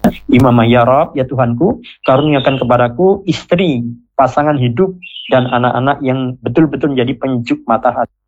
Imamah, ya Rabb, ya Tuhanku, karuniakan kepadaku istri, pasangan hidup, dan anak-anak yang betul-betul menjadi penyejuk mata hati.